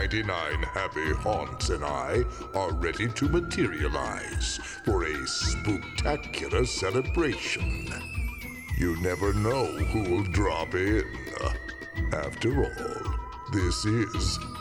99 happy haunts and I are ready to materialize for a spooktacular celebration. You never know who'll drop in. After all, this is